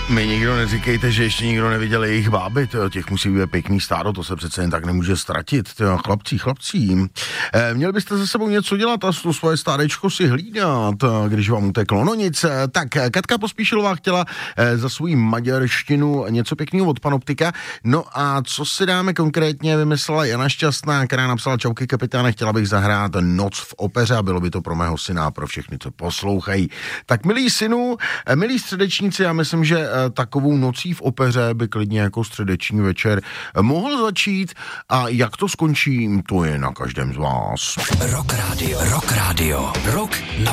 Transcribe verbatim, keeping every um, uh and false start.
Mi nikdo neříkejte, že ještě nikdo neviděl jejich báby, tyjo, těch musí být pěkný stádo, to se přece jen tak nemůže ztratit, tyjo, chlapcí, chlapcí. E, měli byste se sebou něco dělat a to svoje stádečko si hlídat, když vám uteklo. No nic, tak Katka Pospíšilová chtěla e, za svou maďarštinu něco pěkného od Panoptika. No a co si dáme konkrétně, vymyslela Jana Šťastná, která napsala: čauky kapitáne, chtěla bych zahrát Noc v opeře a bylo by to pro mého syna a pro všechny, co poslouchají. Tak milí synů, milí středečníci, já myslím, že takovou nocí v opeře by klidně jako středeční večer mohl začít a jak to skončí, to je na každém z vás. Rock Radio, Rock Radio, Rock na